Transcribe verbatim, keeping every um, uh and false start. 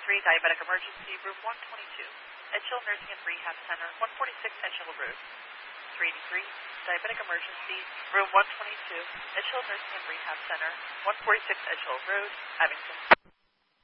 three, Diabetic Emergency, Room one twenty-two, Edgehill Nursing and Rehab Center, one forty-six Edgehill Road. three eighty-three, Diabetic Emergency, Room one twenty-two, Edgehill Nursing and Rehab Center, one forty-six Edgehill Road, Abington.